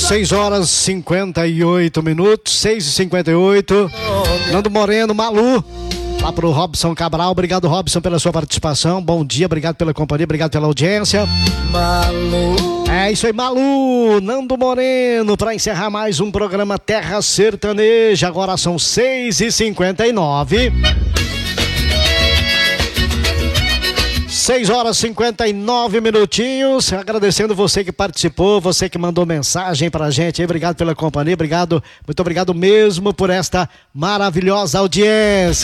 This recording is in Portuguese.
6 horas e 58 minutos, 6h58. Nando Moreno, Malu. Lá pro Robson Cabral. Obrigado, Robson, pela sua participação. Bom dia, obrigado pela companhia, obrigado pela audiência. Malu. É isso aí, Malu. Nando Moreno, para encerrar mais um programa Terra Sertaneja. Agora são 6h59. 6 horas e 59 minutinhos. Agradecendo você que participou, você que mandou mensagem pra gente aí. Obrigado pela companhia, obrigado, muito obrigado mesmo por esta maravilhosa audiência.